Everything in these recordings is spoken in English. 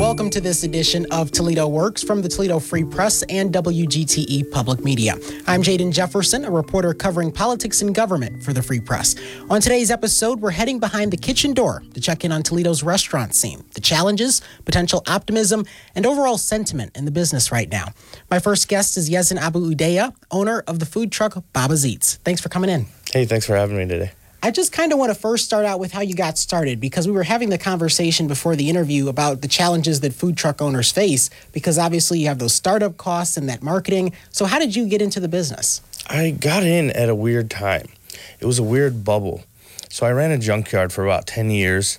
Welcome to this edition of Toledo Works from the Toledo Free Press and WGTE Public Media. I'm Jaden Jefferson, a reporter covering politics and government for the Free Press. On today's episode, we're heading behind the kitchen door to check in on Toledo's restaurant scene, the challenges, potential optimism, and overall sentiment in the business right now. My first guest is Yezen Abu Udaya, owner of the food truck Baba's Eats. Thanks for coming in. Hey, thanks for having me today. I just kind of want to first start out with how you got started, because we were having the conversation before the interview about the challenges that food truck owners face, because obviously you have those startup costs and that marketing. So how did you get into the business? I got in at a weird time. It was a weird bubble. So I ran a junkyard for about 10 years,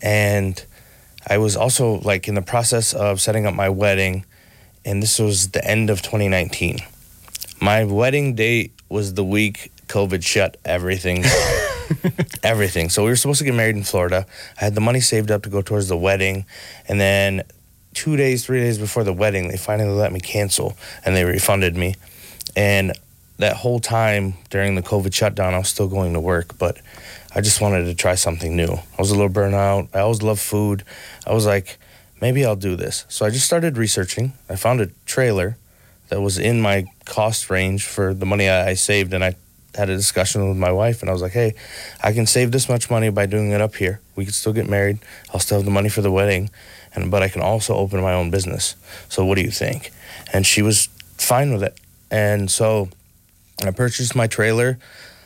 and I was also in the process of setting up my wedding, and this was the end of 2019. My wedding date was the week COVID shut everything down. Everything. So we were supposed to get married in Florida. I had the money saved up to go towards the wedding. And then 3 days before the wedding, they finally let me cancel and they refunded me. And that whole time during the COVID shutdown, I was still going to work, but I just wanted to try something new. I was a little burnt out. I always loved food. I was like, maybe I'll do this. So I just started researching. I found a trailer that was in my cost range for the money I saved, and I had a discussion with my wife, and I was like, hey, I can save this much money by doing it up here. We can still get married. I'll still have the money for the wedding, but I can also open my own business. So what do you think? And she was fine with it. And so I purchased my trailer,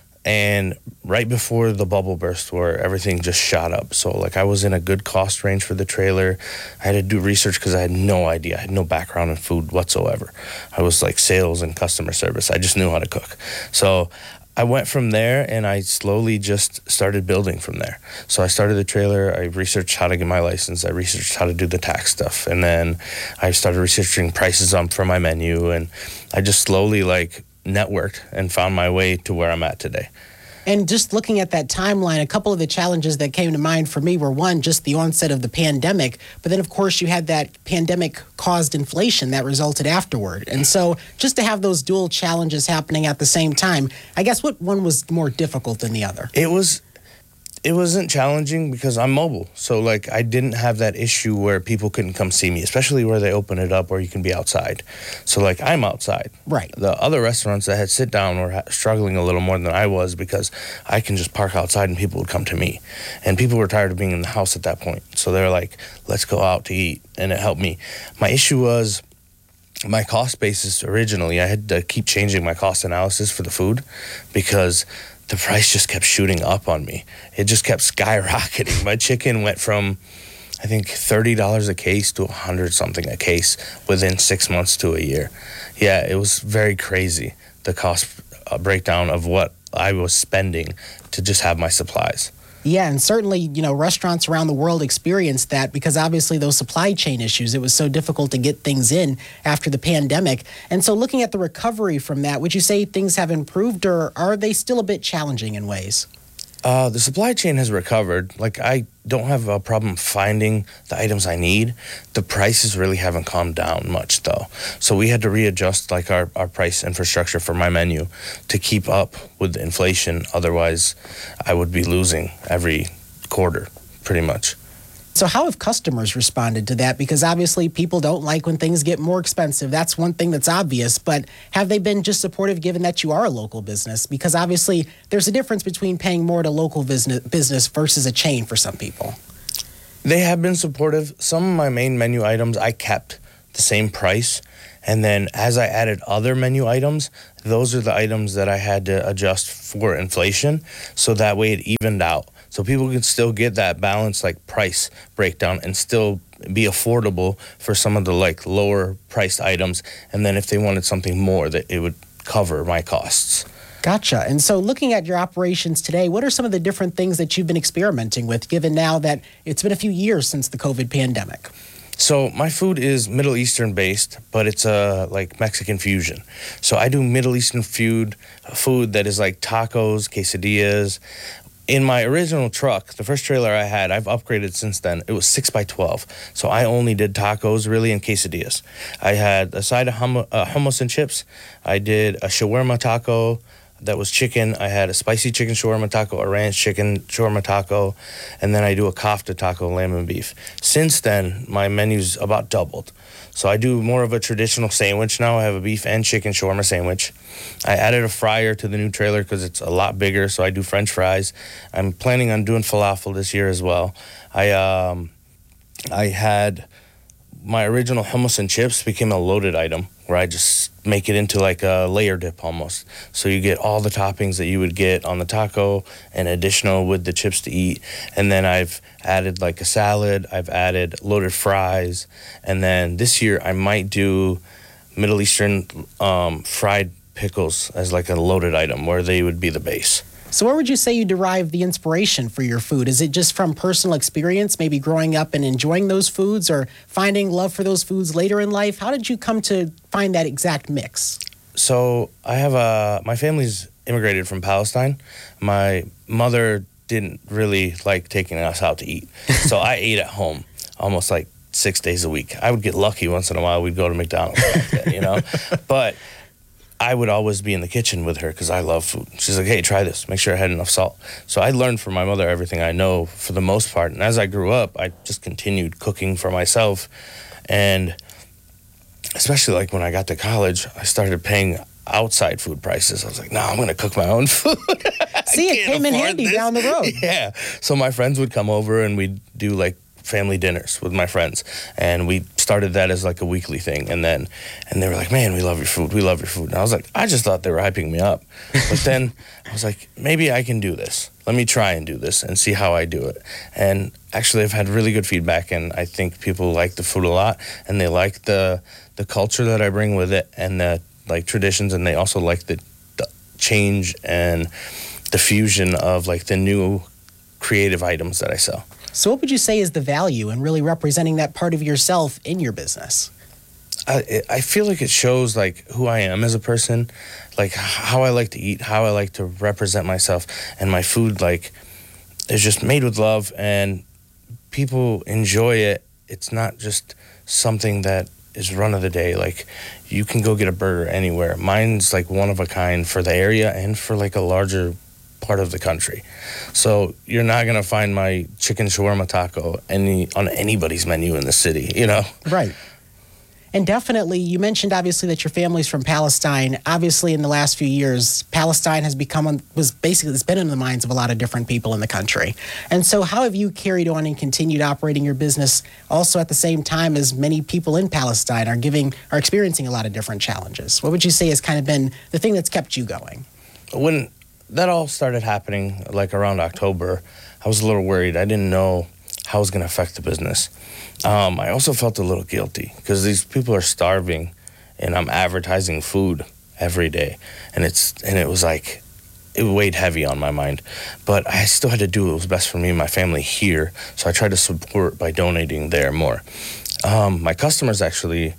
and right before the bubble burst where everything just shot up. So I was in a good cost range for the trailer. I had to do research because I had no idea. I had no background in food whatsoever. I was sales and customer service. I just knew how to cook. So I went from there, and I slowly just started building from there. So I started the trailer. I researched how to get my license. I researched how to do the tax stuff. And then I started researching prices for my menu. And I just slowly networked and found my way to where I'm at today. And just looking at that timeline, a couple of the challenges that came to mind for me were, one, just the onset of the pandemic, but then, of course, you had that pandemic-caused inflation that resulted afterward. And so just to have those dual challenges happening at the same time, I guess what one was more difficult than the other? It wasn't challenging because I'm mobile. So, I didn't have that issue where people couldn't come see me, especially where they open it up where you can be outside. So, I'm outside. Right. The other restaurants that had sit down were struggling a little more than I was because I can just park outside and people would come to me. And people were tired of being in the house at that point. So, they were like, let's go out to eat. And it helped me. My issue was my cost basis originally. I had to keep changing my cost analysis for the food because the price just kept shooting up on me. It just kept skyrocketing. My chicken went from, I think, $30 a case to $100-something a case within 6 months to a year. Yeah, it was very crazy, the cost breakdown of what I was spending to just have my supplies. Yeah, and certainly, restaurants around the world experienced that because obviously those supply chain issues, it was so difficult to get things in after the pandemic. And so looking at the recovery from that, would you say things have improved, or are they still a bit challenging in ways? The supply chain has recovered. I don't have a problem finding the items I need. The prices really haven't calmed down much, though. So we had to readjust our price infrastructure for my menu to keep up with the inflation. Otherwise, I would be losing every quarter, pretty much. So how have customers responded to that? Because obviously people don't like when things get more expensive. That's one thing that's obvious. But have they been just supportive given that you are a local business? Because obviously there's a difference between paying more to local business versus a chain for some people. They have been supportive. Some of my main menu items I kept the same price. And then as I added other menu items, those are the items that I had to adjust for inflation. So that way it evened out. So people can still get that balanced price breakdown and still be affordable for some of the lower priced items. And then if they wanted something more, that it would cover my costs. Gotcha. And so looking at your operations today, what are some of the different things that you've been experimenting with, given now that it's been a few years since the COVID pandemic? So my food is Middle Eastern based, but it's Mexican fusion. So I do Middle Eastern food that is tacos, quesadillas. In my original truck, the first trailer I had, I've upgraded since then. It was 6x12. So I only did tacos really and quesadillas. I had a side of hummus and chips. I did a shawarma taco, that was chicken. I had a spicy chicken shawarma taco, a ranch chicken shawarma taco, and then I do a kofta taco, lamb and beef. Since then, my menu's about doubled. So I do more of a traditional sandwich now. I have a beef and chicken shawarma sandwich. I added a fryer to the new trailer because it's a lot bigger, so I do French fries. I'm planning on doing falafel this year as well. I had my original hummus and chips became a loaded item where I just make it into like a layer dip almost. So you get all the toppings that you would get on the taco and additional with the chips to eat. And then I've added like a salad, I've added loaded fries. And then this year I might do Middle Eastern fried pickles as like a loaded item where they would be the base. So where would you say you derive the inspiration for your food? Is it just from personal experience, maybe growing up and enjoying those foods, or finding love for those foods later in life? How did you come to find that exact mix? So I have my family's immigrated from Palestine. My mother didn't really like taking us out to eat. So I ate at home almost like 6 days a week. I would get lucky once in a while. We'd go to McDonald's, But I would always be in the kitchen with her because I love food. She's like, hey, try this. Make sure I had enough salt. So I learned from my mother everything I know for the most part. And as I grew up, I just continued cooking for myself. And especially like when I got to college, I started paying outside food prices. I was like, no, I'm going to cook my own food. See, it came in handy down the road. Yeah. So my friends would come over and we'd do like family dinners with my friends, and we started that as like a weekly thing. And they were like, man, we love your food, and I was like, I just thought they were hyping me up, but then I was like, maybe I can do this. Let me try and do this and see how I do it. And actually I've had really good feedback, and I think people like the food a lot, and they like the culture that I bring with it, and the like traditions, and they also like the change and the fusion of like the new creative items that I sell. So what would you say is the value in really representing that part of yourself in your business? I feel like it shows like who I am as a person, like how I like to eat, how I like to represent myself, and my food like is just made with love, and people enjoy it. It's not just something that is run of the day. Like you can go get a burger anywhere. Mine's like one of a kind for the area and for like a larger part of the country. So you're not going to find my chicken shawarma taco on anybody's menu in the city, Right. And definitely, you mentioned obviously that your family's from Palestine. Obviously, in the last few years, Palestine has it's been in the minds of a lot of different people in the country. And so how have you carried on and continued operating your business also at the same time as many people in Palestine are experiencing a lot of different challenges? What would you say has kind of been the thing that's kept you going? When that all started happening, like around October, I was a little worried. I didn't know how it was going to affect the business. I also felt a little guilty because these people are starving, and I'm advertising food every day, and it was like it weighed heavy on my mind. But I still had to do what was best for me and my family here, so I tried to support by donating there more. My customers actually,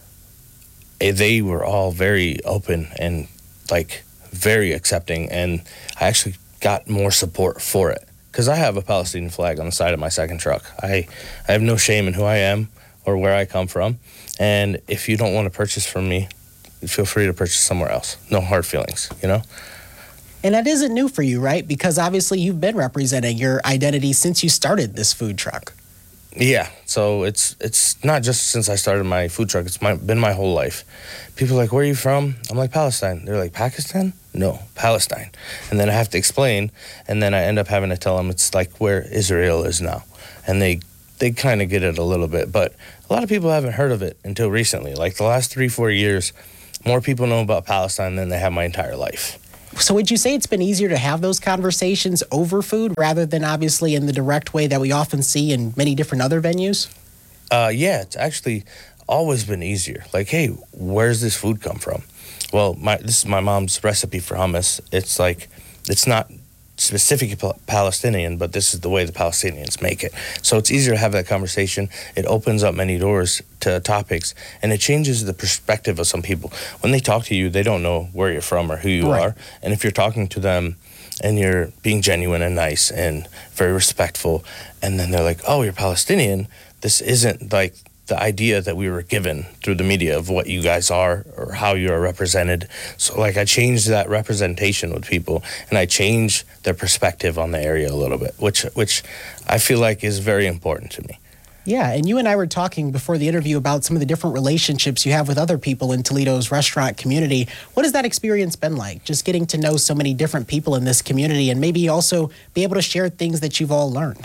they were all very open and like very accepting, and I actually got more support for it. Because I have a Palestinian flag on the side of my second truck. I have no shame in who I am or where I come from. And if you don't want to purchase from me, feel free to purchase somewhere else. No hard feelings, And that isn't new for you, right? Because obviously you've been representing your identity since you started this food truck. Yeah, so it's not just since I started my food truck. It's been my whole life. People are like, where are you from? I'm like, Palestine. They're like, Pakistan? No, Palestine. And then I have to explain, and then I end up having to tell them it's like where Israel is now. And they kind of get it a little bit, but a lot of people haven't heard of it until recently. Like the last 3-4 years, more people know about Palestine than they have my entire life. So would you say it's been easier to have those conversations over food rather than obviously in the direct way that we often see in many different other venues? Yeah, it's actually always been easier. Like, hey, where's this food come from? Well, this is my mom's recipe for hummus. It's not specific Palestinian, but this is the way the Palestinians make it. So it's easier to have that conversation. It opens up many doors to topics, and it changes the perspective of some people. When they talk to you, they don't know where you're from or who you are. And if you're talking to them and you're being genuine and nice and very respectful, and then they're like, oh, you're Palestinian, this isn't like the idea that we were given through the media of what you guys are or how you are represented. So like I changed that representation with people, and I changed their perspective on the area a little bit, which I feel like is very important to me. Yeah, and you and I were talking before the interview about some of the different relationships you have with other people in Toledo's restaurant community. What has that experience been like, just getting to know so many different people in this community and maybe also be able to share things that you've all learned?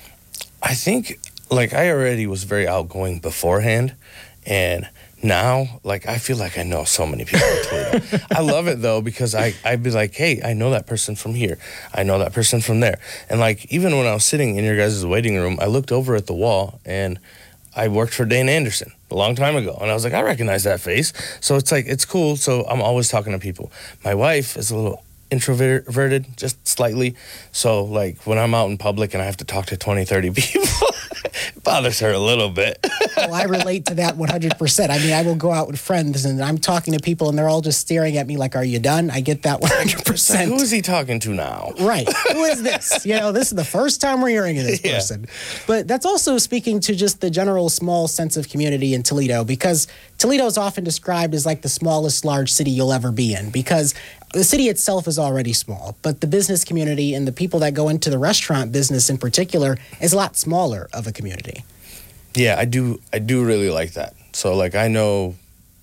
I think, like, I already was very outgoing beforehand, and now, like, I feel like I know so many people in Toledo. I love it, though, because I'd be like, hey, I know that person from here. I know that person from there. And, like, even when I was sitting in your guys' waiting room, I looked over at the wall, and I worked for Dane Anderson a long time ago. And I was like, I recognize that face. So it's like, it's cool. So I'm always talking to people. My wife is a little introverted, just slightly. So, like, when I'm out in public and I have to talk to 20, 30 people, it bothers her a little bit. Well, I relate to that 100%. I mean, I will go out with friends and I'm talking to people and they're all just staring at me like, are you done? I get that 100%. Like, who is he talking to now? Right. Who is this? You know, this is the first time we're hearing of this person. But that's also speaking to just the general small sense of community in Toledo, because Toledo is often described as like the smallest large city you'll ever be in, because the city itself is already small, but the business community and the people that go into the restaurant business in particular is a lot smaller of a community. Yeah, I do really like that. So, like, I know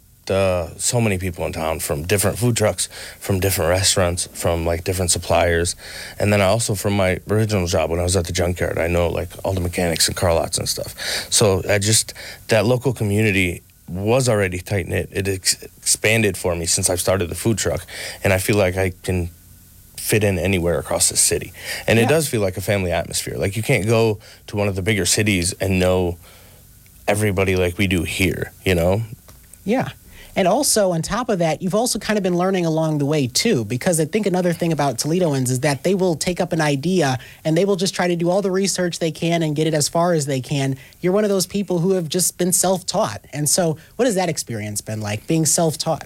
so many people in town from different food trucks, from different restaurants, from, like, different suppliers. And then I also, from my original job when I was at the junkyard, I know, like, all the mechanics and car lots and stuff. So that local community was already tight-knit. It expanded for me since I've started the food truck. And I feel like I can fit in anywhere across the city. And it does feel like a family atmosphere. Like, you can't go to one of the bigger cities and know everybody like we do here, you know? Yeah. And also, on top of that, you've also kind of been learning along the way, too, because I think another thing about Toledoans is that they will take up an idea and they will just try to do all the research they can and get it as far as they can. You're one of those people who have just been self-taught. And so what has that experience been like, being self-taught?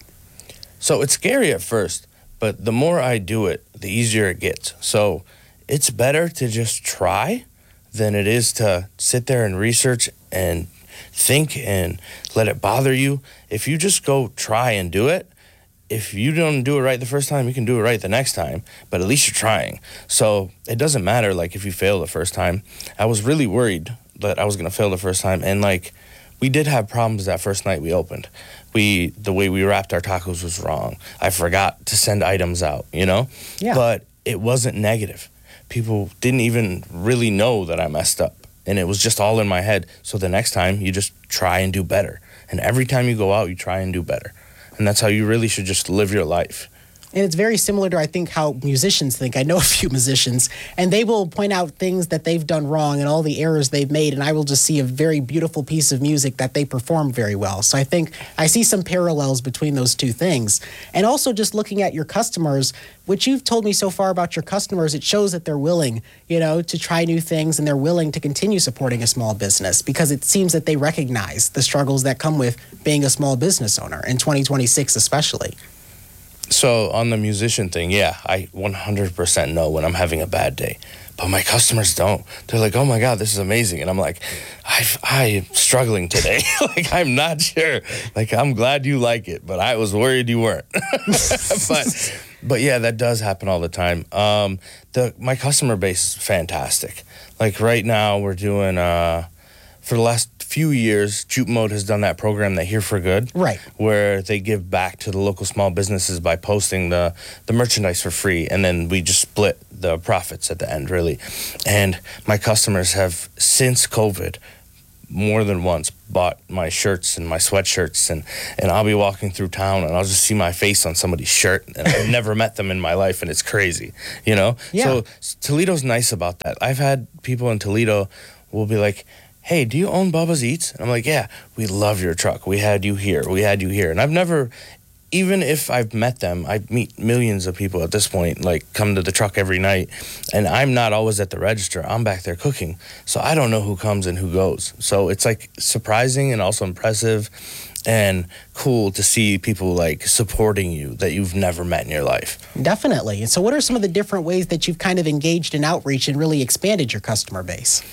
So it's scary at first, but the more I do it, the easier it gets. So it's better to just try than it is to sit there and research and think and let it bother you. If you just go try and do it, if you don't do it right the first time, you can do it right the next time, but at least you're trying. So it doesn't matter, like, if you fail the first time. I was really worried that I was going to fail the first time, and, like, we did have problems that first night we opened. The way we wrapped our tacos was wrong. I forgot to send items out, you know? Yeah. But it wasn't negative. People didn't even really know that I messed up. And it was just all in my head. So the next time, you just try and do better. And every time you go out, you try and do better. And that's how you really should just live your life. And it's very similar to, I think, how musicians think. I know a few musicians, and they will point out things that they've done wrong and all the errors they've made, and I will just see a very beautiful piece of music that they perform very well. So I think I see some parallels between those two things. And also just looking at your customers, which you've told me so far about your customers, it shows that they're willing, you know, to try new things, and they're willing to continue supporting a small business, because it seems that they recognize the struggles that come with being a small business owner in 2026 especially. So on the musician thing, yeah, I 100% know when I'm having a bad day. But my customers don't. They're like, oh my God, this is amazing. And I'm like, I'm struggling today. Like, I'm not sure. Like, I'm glad you like it, but I was worried you weren't. But yeah, that does happen all the time. My customer base is fantastic. Like, right now we're doing, for the last few years, Jute Mode has done that program, that Here for Good, right, where they give back to the local small businesses by posting the merchandise for free, and then we just split the profits at the end, really. And my customers have, since COVID, more than once bought my shirts and my sweatshirts, and I'll be walking through town and I'll just see my face on somebody's shirt, and I've never met them in my life, and it's crazy, you know? Yeah. So Toledo's nice about that. I've had people in Toledo will be like, hey, do you own Bubba's Eats? And I'm like, yeah, we love your truck. We had you here. And I've never, even if I've met them, I meet millions of people at this point, like, come to the truck every night. And I'm not always at the register. I'm back there cooking. So I don't know who comes and who goes. So it's, like, surprising and also impressive and cool to see people, like, supporting you that you've never met in your life. Definitely. And so what are some of the different ways that you've kind of engaged in outreach and really expanded your customer base?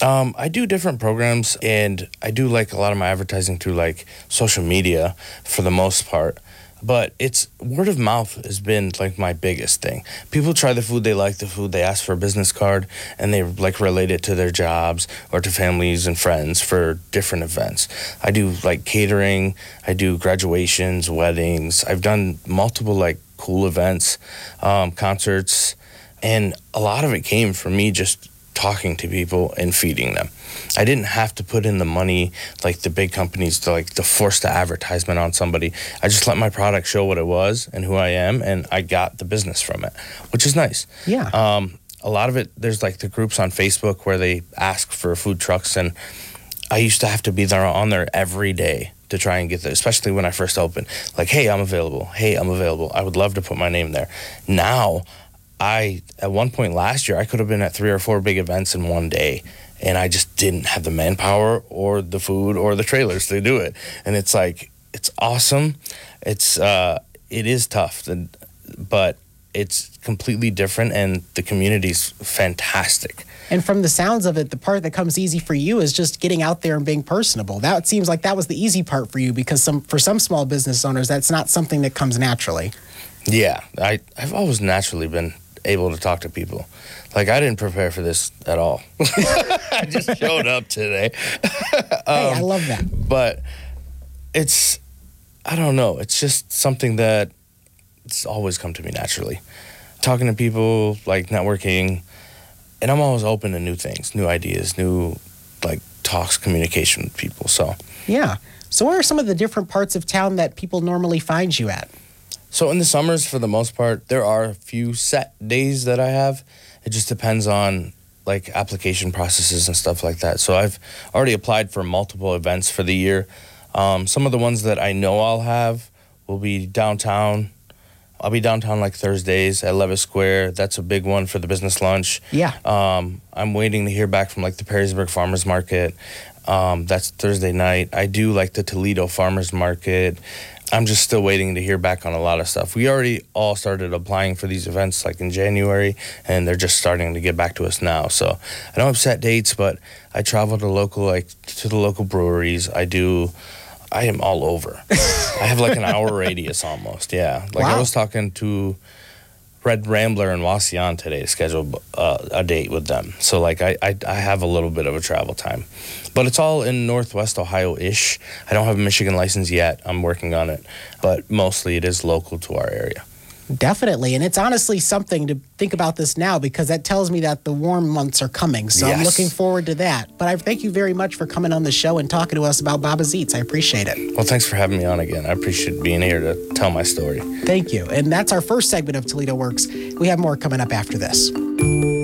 I do different programs, and I do like a lot of my advertising through like social media for the most part. But it's word of mouth has been like my biggest thing. People try the food, they like the food, they ask for a business card, and they like relate it to their jobs or to families and friends for different events. I do like catering, I do graduations, weddings. I've done multiple like cool events, concerts, and a lot of it came from me just talking to people and feeding them. I didn't have to put in the money like the big companies to force the advertisement on somebody. I just let my product show what it was and who I am, and I got the business from it, which is nice. Yeah. A lot of it, there's like the groups on Facebook where they ask for food trucks, and I used to have to be there on there every day to try and get there, especially when I first opened. Like, hey, I'm available. Hey, I'm available. I would love to put my name there. Now, at one point last year, I could have been at 3 or 4 big events in one day, and I just didn't have the manpower or the food or the trailers to do it. And it's like, it's awesome. It is tough, but it's completely different, and the community's fantastic. And from the sounds of it, the part that comes easy for you is just getting out there and being personable. That seems like that was the easy part for you, because for some small business owners, that's not something that comes naturally. Yeah, I've always naturally been able to talk to people. Like, I didn't prepare for this at all. I just showed up today. Hey, I love that. But I don't know, it's just something that it's always come to me naturally. Talking to people, like networking, and I'm always open to new things, new ideas, new like talks, communication with people. So yeah. So where are some of the different parts of town that people normally find you at? So in the summers, for the most part, there are a few set days that I have. It just depends on like application processes and stuff like that. So I've already applied for multiple events for the year. Some of the ones that I know I'll have will be downtown. I'll be downtown like Thursdays at Levis Square. That's a big one for the business lunch. Yeah. I'm waiting to hear back from like the Perrysburg Farmers Market. That's Thursday night. I do like the Toledo Farmers Market. I'm just still waiting to hear back on a lot of stuff. We already all started applying for these events like in January, and they're just starting to get back to us now. So I don't have set dates, but I travel to the local breweries. I am all over. I have like an hour radius almost. Yeah. Like wow. I was talking to Red Rambler and Wauseon today to schedule a date with them. So like I have a little bit of a travel time, but it's all in Northwest Ohio-ish. I don't have a Michigan license yet. I'm working on it, but mostly it is local to our area. Definitely. And it's honestly something to think about this now, because that tells me that the warm months are coming. So yes. I'm looking forward to that. But I thank you very much for coming on the show and talking to us about Baba's Eats. I appreciate it. Well, thanks for having me on again. I appreciate being here to tell my story. Thank you. And that's our first segment of Toledo Works. We have more coming up after this.